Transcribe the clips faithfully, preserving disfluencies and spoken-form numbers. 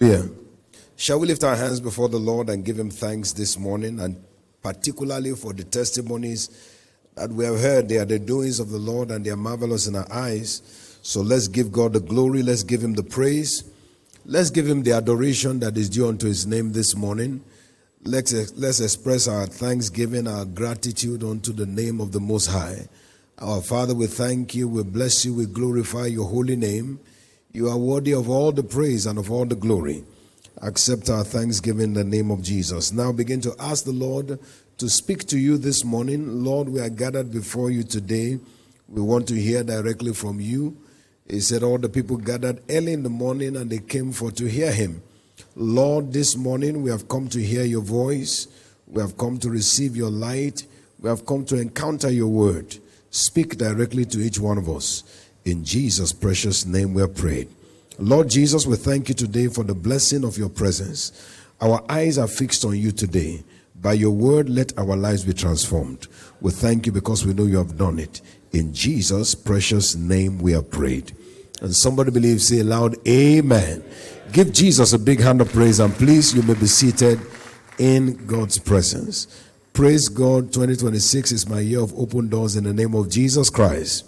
Yeah. Shall we lift our hands before the Lord and give him thanks this morning, and particularly for the testimonies that we have heard? They are the doings of the Lord and they are marvelous in our eyes. So let's give God the glory. Let's give him the praise. Let's give him the adoration that is due unto his name this morning. Let's, let's express our thanksgiving, our gratitude unto the name of the Most High. Our Father, we thank you, we bless you, we glorify your holy name. You are worthy of all the praise and of all the glory. Accept our thanksgiving in the name of Jesus. Now begin to ask the Lord to speak to you this morning. Lord, we are gathered before you today. We want to hear directly from you. He said all the people gathered early in the morning and they came for to hear him. Lord, this morning we have come to hear your voice. We have come to receive your light. We have come to encounter your word. Speak directly to each one of us. In Jesus' precious name we have prayed. Lord Jesus, we thank you today for the blessing of your presence. Our eyes are fixed on you today. By your word, let our lives be transformed. We thank you because we know you have done it. In Jesus' precious name we have prayed. And somebody believes, say aloud, amen. Give Jesus a big hand of praise, and please, you may be seated in God's presence. Praise God. Twenty twenty-six is my year of open doors in the name of Jesus Christ.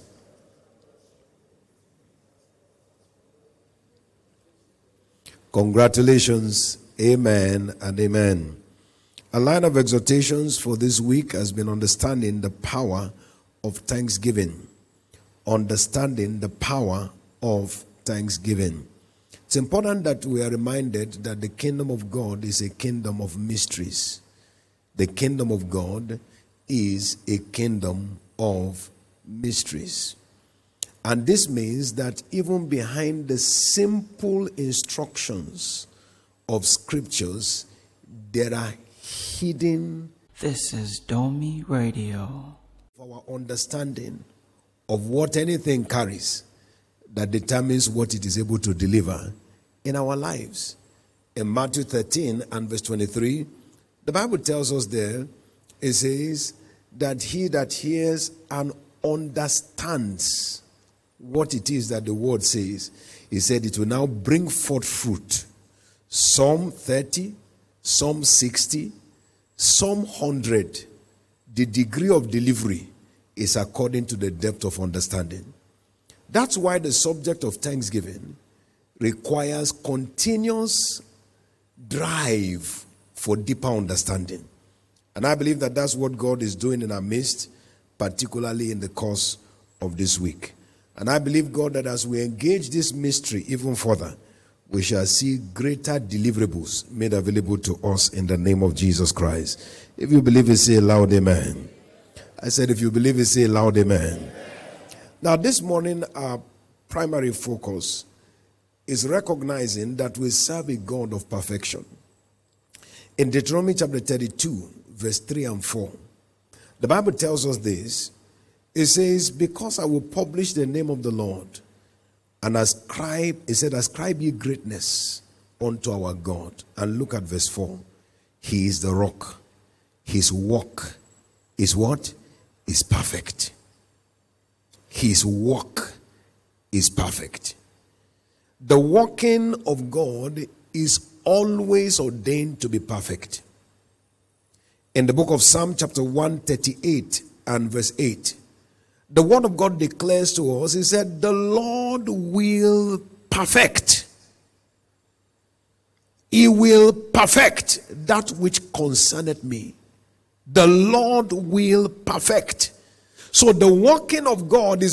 Congratulations. Amen and amen. A line of exhortations for this week has been understanding the power of thanksgiving. Understanding the power of thanksgiving. It's important that we are reminded that the kingdom of God is a kingdom of mysteries. The kingdom of God is a kingdom of mysteries. And this means that even behind the simple instructions of scriptures, there are hidden... This is Domi Radio. Our understanding of what anything carries that determines what it is able to deliver in our lives. In Matthew thirteen and verse twenty-three, the Bible tells us there, it says that he that hears and understands what it is that the word says, he said it will now bring forth fruit. Some thirty, some sixty, some one hundred. The degree of delivery is according to the depth of understanding. That's why the subject of thanksgiving requires continuous drive for deeper understanding. And I believe that that's what God is doing in our midst, particularly in the course of this week. And I believe, God, that as we engage this mystery even further, we shall see greater deliverables made available to us in the name of Jesus Christ. If you believe it, say loud amen. I said, if you believe it, say loud amen. Amen. Now, this morning, our primary focus is recognizing that we serve a God of perfection. In Deuteronomy chapter thirty-two, verse three and four, the Bible tells us this. It says, because I will publish the name of the Lord and ascribe, it said, ascribe ye greatness unto our God. And look at verse four. He is the rock. His work is what? Is perfect. His work is perfect. The working of God is always ordained to be perfect. In the book of Psalm chapter one thirty-eight and verse eight, the word of God declares to us, he said, the Lord will perfect. He will perfect that which concerneth me. The Lord will perfect. So the working of God is